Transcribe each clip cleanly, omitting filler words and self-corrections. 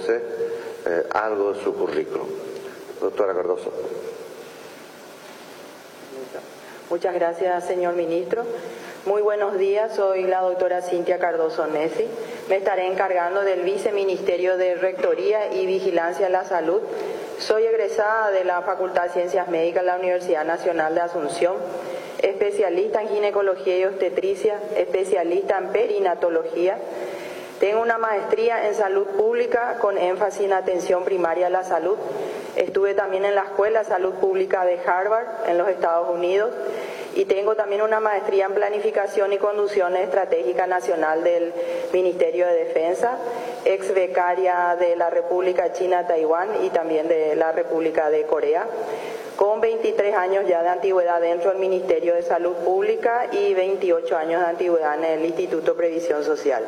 esboce algo de su currículum. Doctora Cardoso. Muchas gracias, señor ministro. Muy buenos días, soy la doctora Cintia Cardoso Nessi. Me estaré encargando del Viceministerio de Rectoría y Vigilancia de la Salud. Soy egresada de la Facultad de Ciencias Médicas de la Universidad Nacional de Asunción, especialista en ginecología y obstetricia, especialista en perinatología. Tengo una maestría en salud pública con énfasis en atención primaria a la salud. Estuve también en la Escuela de Salud Pública de Harvard, en los Estados Unidos, y tengo también una maestría en Planificación y Conducción Estratégica Nacional del Ministerio de Defensa, ex becaria de la República China Taiwán y también de la República de Corea, con 23 años ya de antigüedad dentro del Ministerio de Salud Pública y 28 años de antigüedad en el Instituto de Previsión Social.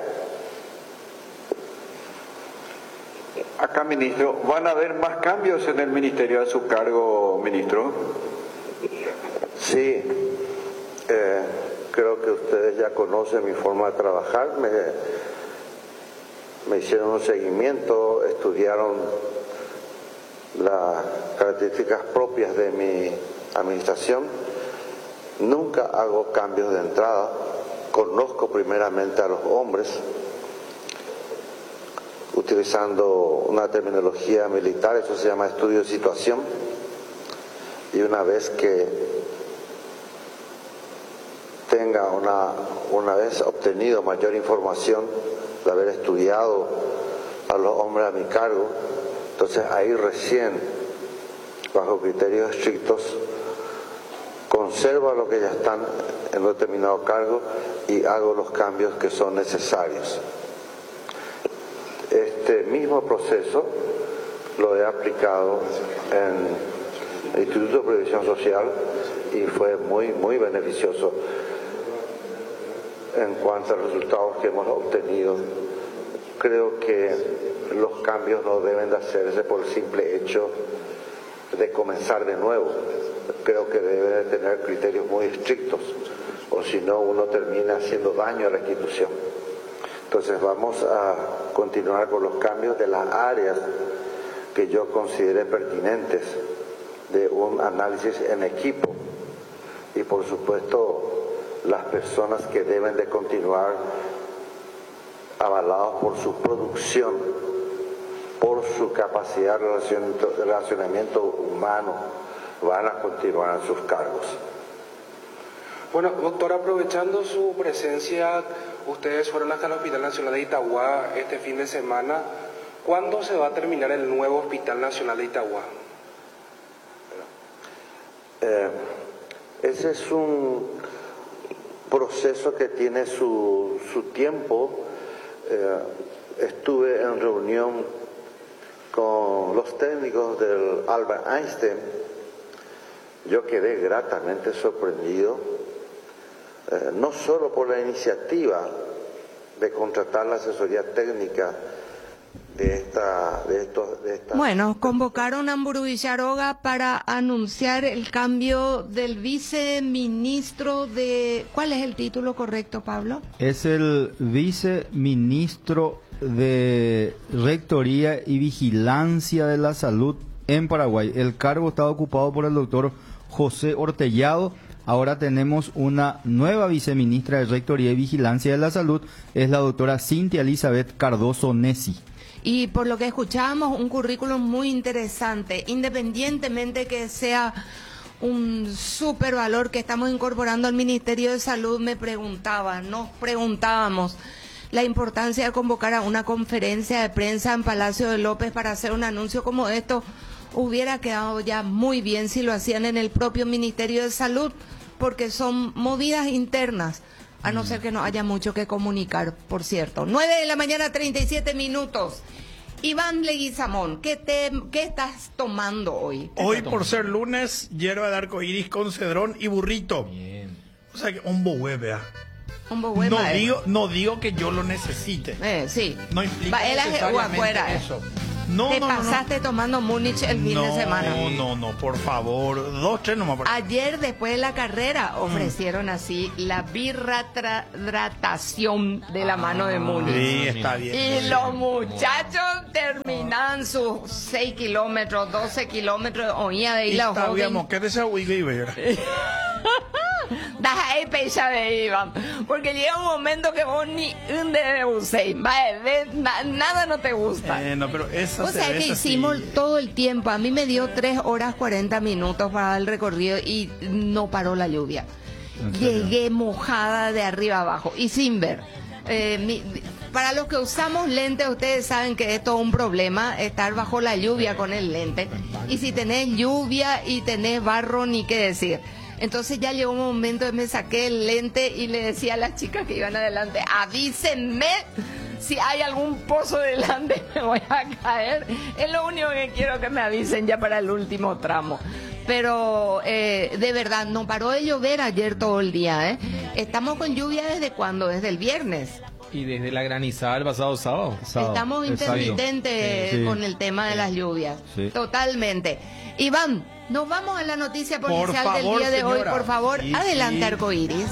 Acá, ministro, ¿van a haber más cambios en el ministerio de su cargo, ministro? Sí, creo que ustedes ya conocen mi forma de trabajar. Me hicieron un seguimiento, estudiaron las características propias de mi administración. Nunca hago cambios de entrada. Conozco primeramente a los hombres, utilizando una terminología militar, eso se llama estudio de situación, y una vez que tenga una vez obtenido mayor información de haber estudiado a los hombres a mi cargo, entonces ahí recién, bajo criterios estrictos, conservo a los que ya están en un determinado cargo y hago los cambios que son necesarios. Este mismo proceso lo he aplicado en el Instituto de Previsión Social y fue muy beneficioso en cuanto a los resultados que hemos obtenido. Creo que los cambios no deben de hacerse por el simple hecho de comenzar de nuevo. Creo que debe de tener criterios muy estrictos, o si no uno termina haciendo daño a la institución. Entonces vamos a continuar con los cambios de las áreas que yo considere pertinentes de un análisis en equipo, y por supuesto las personas que deben de continuar avalados por su producción, por su capacidad de relacionamiento humano, van a continuar en sus cargos. Bueno, doctor, aprovechando su presencia, ustedes fueron hasta el Hospital Nacional de Itagua este fin de semana. ¿Cuándo se va a terminar el nuevo Hospital Nacional de Itagua? Ese es un proceso que tiene su tiempo. Estuve en reunión con los técnicos del Albert Einstein. Yo quedé gratamente sorprendido, no solo por la iniciativa de contratar la asesoría técnica de esta. Bueno, convocaron a Mburu Villaroga para anunciar el cambio del viceministro de... ¿Cuál es el título correcto, Pablo? Es el viceministro de Rectoría y Vigilancia de la Salud en Paraguay. El cargo estaba ocupado por el doctor José Ortellado. Ahora tenemos una nueva viceministra de Rectoría y Vigilancia de la Salud, es la doctora Cintia Elizabeth Cardoso Nessi. Y por lo que escuchábamos, un currículum muy interesante, independientemente que sea un super valor que estamos incorporando al Ministerio de Salud. Nos preguntábamos la importancia de convocar a una conferencia de prensa en Palacio de López para hacer un anuncio como esto. Hubiera quedado ya muy bien si lo hacían en el propio Ministerio de Salud, porque son movidas internas, a no ser que no haya mucho que comunicar, por cierto. 9:37 a.m. Iván Leguizamón, ¿qué estás tomando hoy? Hoy, por ser lunes, hierba de arcoíris con cedrón y burrito. Bien. O sea que un bohue, vea. No digo que yo lo necesite. Sí. No implica necesariamente afuera, eso. Te pasaste tomando Múnich el fin de semana. No, por favor. 2, 3 nomás. Ayer, después de la carrera, ofrecieron así la birratratación de la mano de Múnich. Sí, está bien. Y los muchachos terminaron caminaban sus 6 kilómetros, 12 kilómetros, oía de ir la joven. ¿Qué desea Wikiver? Ahí pecha de Iván, porque llega un momento que vos ni un de usé, nada no te gusta. No, pero esa o sea, que hicimos todo el tiempo. A mí me dio 3 horas 40 minutos para dar el recorrido y no paró la lluvia. Llegué mojada de arriba abajo y sin ver. Para los que usamos lentes, ustedes saben que es todo un problema estar bajo la lluvia con el lente. Y si tenés lluvia y tenés barro, ni qué decir. Entonces ya llegó un momento que me saqué el lente y le decía a las chicas que iban adelante, avísenme si hay algún pozo delante, me voy a caer. Es lo único que quiero, que me avisen ya para el último tramo. Pero de verdad, no paró de llover ayer todo el día, ¿eh? Estamos con lluvia ¿desde cuándo? Desde el viernes. Y desde la granizada el pasado sábado. Estamos intermitentes con el tema de las lluvias. Sí. Totalmente. Iván, nos vamos a la noticia policial del día de hoy, por favor. Sí, adelante, Arcoiris.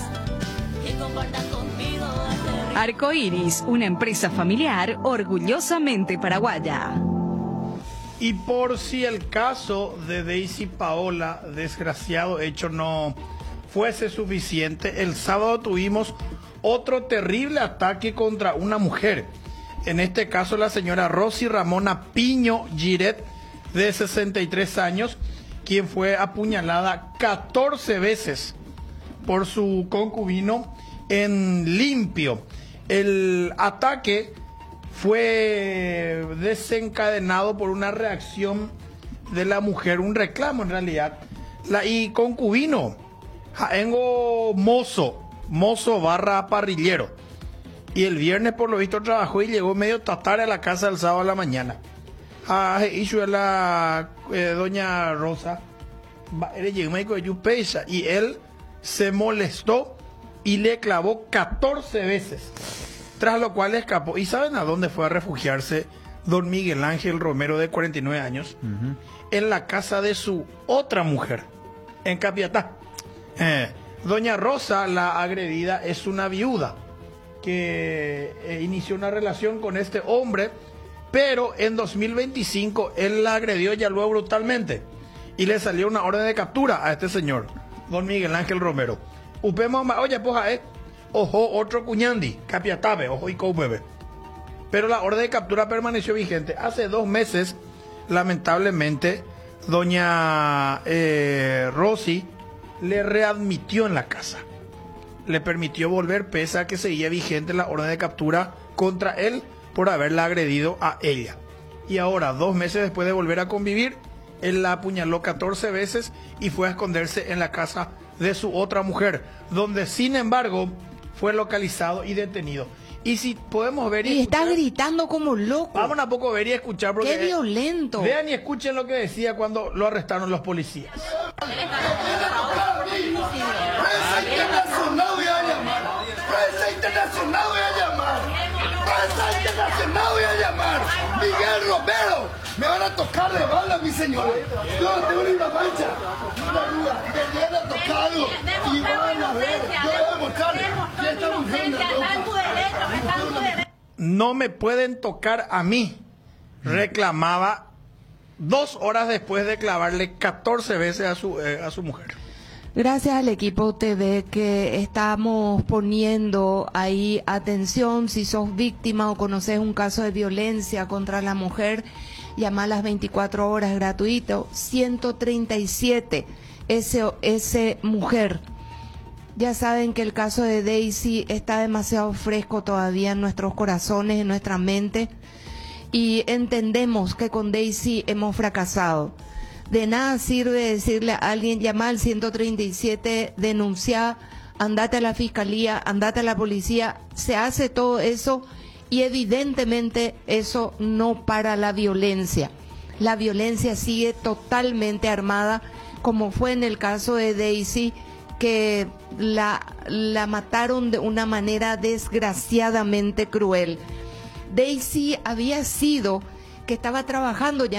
Arcoiris, una empresa familiar orgullosamente paraguaya. Y por si el caso de Daisy Paola, desgraciado hecho, no fuese suficiente, el sábado tuvimos otro terrible ataque contra una mujer. En este caso, la señora Rosy Ramona Piño Giret, de 63 años, quien fue apuñalada 14 veces por su concubino en Limpio. El ataque fue desencadenado por una reacción de la mujer, un reclamo en realidad. Y concubino, Jaengo mozo / parrillero. Y el viernes por lo visto trabajó y llegó medio tarde a la casa el sábado a la mañana. La doña Rosa y él se molestó y le clavó 14 veces, tras lo cual escapó. ¿Y saben a dónde fue a refugiarse don Miguel Ángel Romero, de 49 años? En la casa de su otra mujer, en Capiatá. Doña Rosa, la agredida, es una viuda que inició una relación con este hombre, pero en 2025 él la agredió ya luego brutalmente y le salió una orden de captura a este señor, don Miguel Ángel Romero. Oye, pues, ojo, otro cuñandi, Capiatabe, ojo y bebé. Pero la orden de captura permaneció vigente. Hace 2 meses, lamentablemente, doña Rosy le readmitió en la casa. Le permitió volver, pese a que seguía vigente la orden de captura contra él por haberla agredido a ella. Y ahora, 2 meses después de volver a convivir, él la apuñaló 14 veces y fue a esconderse en la casa de su otra mujer, donde sin embargo fue localizado y detenido. Y si podemos ver y escuchar, está gritando como loco. Vamos a poco ver y escuchar, porque qué violento. Vean y escuchen lo que decía cuando lo arrestaron los policías. Prensa internacional voy a llamar. Prensa internacional voy a llamar. Prensa internacional voy a llamar. Miguel Romero. Me van a tocar de bala, mi señora. Yo no tengo ni una mancha. Una duda. Me van a tocar algo. Y van a ver. Yo voy a demostrarle que esta mujer no me pueden tocar a mí, reclamaba 2 horas después de clavarle 14 veces a su mujer. Gracias al equipo TV que estamos poniendo ahí atención. Si sos víctima o conoces un caso de violencia contra la mujer, llama a las 24 horas gratuito, 137 ese mujer. Ya saben que el caso de Daisy está demasiado fresco todavía en nuestros corazones, en nuestra mente, y entendemos que con Daisy hemos fracasado. De nada sirve decirle a alguien, llama al 137, denuncia, andate a la fiscalía, andate a la policía. Se hace todo eso y evidentemente eso no para la violencia. La violencia sigue totalmente armada, como fue en el caso de Daisy, que la mataron de una manera desgraciadamente cruel. Daisy había sido que estaba trabajando ya